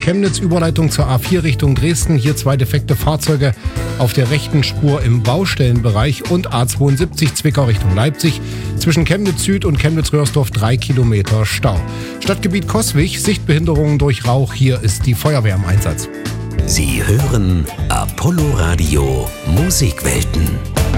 Chemnitz, Überleitung zur A4 Richtung Dresden. Hier 2 defekte Fahrzeuge auf der rechten Spur im Baustellenbereich und A72 Zwickau Richtung Leipzig. Zwischen Chemnitz Süd und Chemnitz-Röhrsdorf 3 Kilometer Stau. Stadtgebiet Coswig, Sichtbehinderungen durch Rauch. Hier ist die Feuerwehr im Einsatz. Sie hören Apollo Radio Musikwelten.